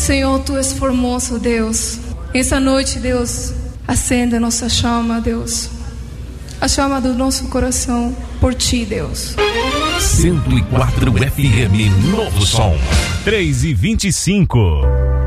Senhor, Tu és formoso, Deus. Essa noite, Deus, acenda a nossa chama, Deus. A chama do nosso coração por Ti, Deus. 104 FM Novo Som. 3:25.